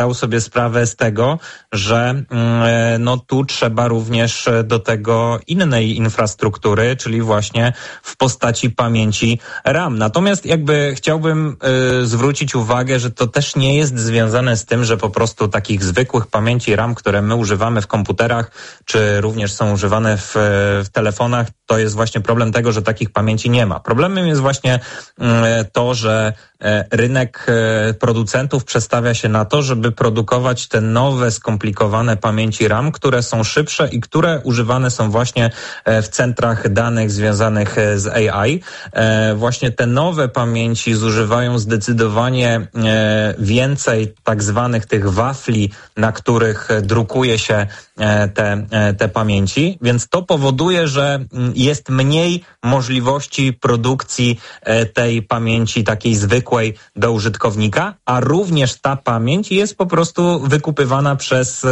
sobie sprawę z tego, że no tu trzeba również do tego innej infrastruktury, czyli właśnie w postaci pamięci RAM. Natomiast jakby chciałbym zwrócić uwagę, że to też nie jest związane z tym, że po prostu takich zwykłych pamięci RAM, które my używamy w komputerach, czy również są używane w telefonach, to jest właśnie problem tego, że takich pamięci nie ma. Problemem jest właśnie to, że rynek producentów przestawia się na to, żeby produkować te nowe, skomplikowane pamięci RAM, które są szybsze i które używane są właśnie w centrach danych związanych z AI. Właśnie te nowe pamięci zużywają zdecydowanie więcej tak zwanych tych wafli, na których drukuje się te pamięci, więc to powoduje, że jest mniej możliwości produkcji tej pamięci takiej zwykłej do użytkownika, a również ta pamięć jest po prostu wykupywana przez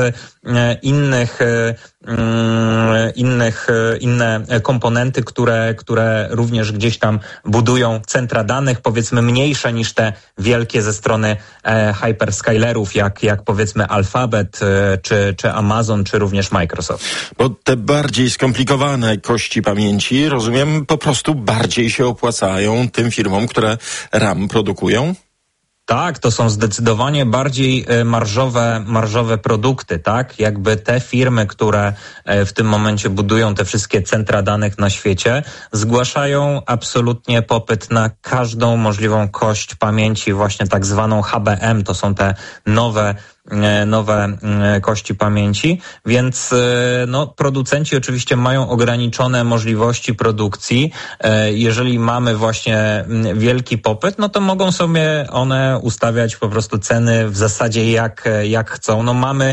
inne komponenty, które również gdzieś tam budują centra danych, powiedzmy mniejsze niż te wielkie ze strony hyperscalerów, jak powiedzmy Alphabet, czy Amazon, czy również Microsoft. Bo te bardziej skomplikowane kości pamięci, rozumiem, po prostu bardziej się opłacają tym firmom, które RAM produkują? Tak, to są zdecydowanie bardziej marżowe produkty, tak? Jakby te firmy, które w tym momencie budują te wszystkie centra danych na świecie, zgłaszają absolutnie popyt na każdą możliwą kość pamięci, właśnie tak zwaną HBM, to są te nowe kości pamięci, więc no, producenci oczywiście mają ograniczone możliwości produkcji. Jeżeli mamy właśnie wielki popyt, no to mogą sobie one ustawiać po prostu ceny w zasadzie jak chcą. No mamy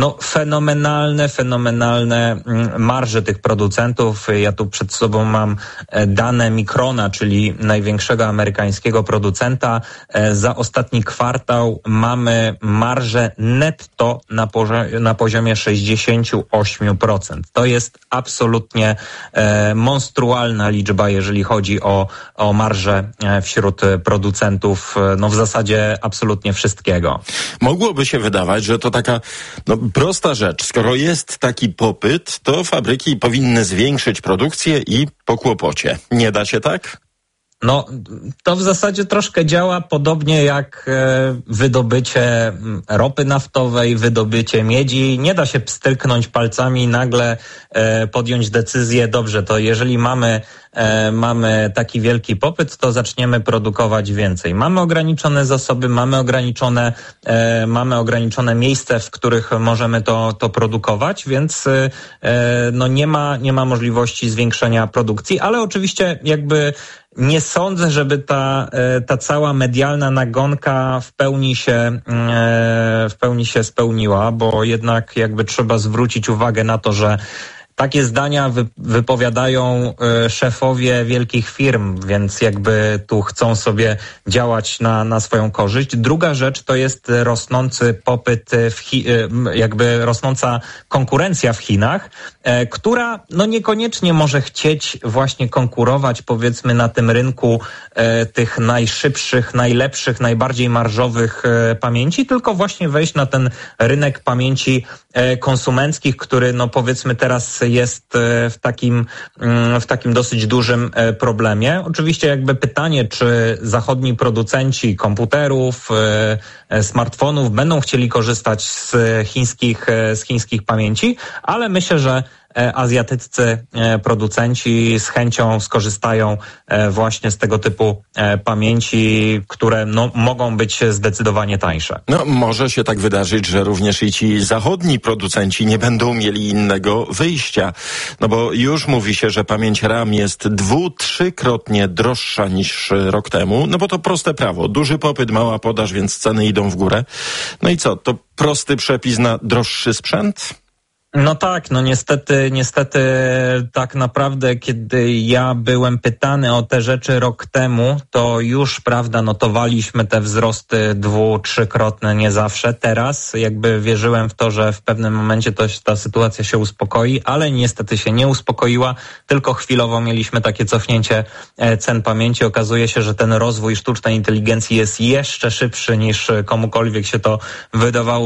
fenomenalne marże tych producentów. Ja tu przed sobą mam dane Microna, czyli największego amerykańskiego producenta. Za ostatni kwartał mamy marżę netto na poziomie 68%. To jest absolutnie monstrualna liczba, jeżeli chodzi o marżę wśród producentów, no w zasadzie absolutnie wszystkiego. Mogłoby się wydawać, że to taka prosta rzecz. Skoro jest taki popyt, to fabryki powinny zwiększyć produkcję i po kłopocie. Nie da się tak? No, to w zasadzie troszkę działa podobnie jak wydobycie ropy naftowej, wydobycie miedzi. Nie da się pstryknąć palcami i nagle podjąć decyzję, dobrze, to jeżeli mamy taki wielki popyt, to zaczniemy produkować więcej. Mamy ograniczone zasoby, mamy ograniczone miejsce, w których możemy to produkować, więc no nie ma możliwości zwiększenia produkcji, ale oczywiście jakby nie sądzę, żeby ta cała medialna nagonka w pełni się spełniła, bo jednak jakby trzeba zwrócić uwagę na to, że takie zdania wypowiadają szefowie wielkich firm, więc jakby tu chcą sobie działać na swoją korzyść. Druga rzecz to jest rosnący popyt, jakby rosnąca konkurencja w Chinach, która no niekoniecznie może chcieć właśnie konkurować powiedzmy na tym rynku tych najszybszych, najlepszych, najbardziej marżowych pamięci, tylko właśnie wejść na ten rynek pamięci konsumenckich, który no powiedzmy teraz jest w takim dosyć dużym problemie. Oczywiście jakby pytanie, czy zachodni producenci komputerów, smartfonów będą chcieli korzystać z chińskich pamięci, ale myślę, że azjatyccy producenci z chęcią skorzystają właśnie z tego typu pamięci, które no, mogą być zdecydowanie tańsze. No, może się tak wydarzyć, że również i ci zachodni producenci nie będą mieli innego wyjścia. No bo już mówi się, że pamięć RAM jest 2-3-krotnie droższa niż rok temu. No bo to proste prawo. Duży popyt, mała podaż, więc ceny idą w górę. No i co? To prosty przepis na droższy sprzęt? No tak, no niestety tak naprawdę, kiedy ja byłem pytany o te rzeczy rok temu, to już, prawda, notowaliśmy te wzrosty 2-3-krotne, nie zawsze. Teraz jakby wierzyłem w to, że w pewnym momencie ta sytuacja się uspokoi, ale niestety się nie uspokoiła, tylko chwilowo mieliśmy takie cofnięcie cen pamięci. Okazuje się, że ten rozwój sztucznej inteligencji jest jeszcze szybszy niż komukolwiek się to wydawało